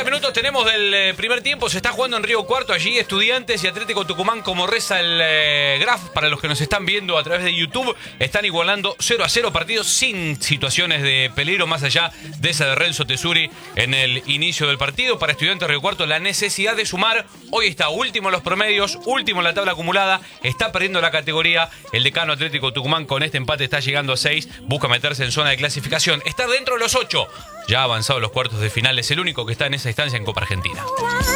minutos tenemos del primer tiempo. Se está jugando en Río Cuarto. Allí Estudiantes y Atlético Tucumán, como reza el graph, para los que nos están viendo a través de YouTube, están igualando 0-0, partidos sin situaciones de peligro más allá de esa de Renzo Tesuri en el inicio del partido. Para Estudiantes Río Cuarto, la necesidad de sumar. Hoy está último en los promedios, último en la tabla acumulada, está perdiendo la categoría. El decano Atlético Tucumán con este empate está llegando a 6, busca meterse en zona de clasificación, está dentro de los 8. Ya ha avanzado los cuartos de final, es el único que está en esa instancia en Copa Argentina.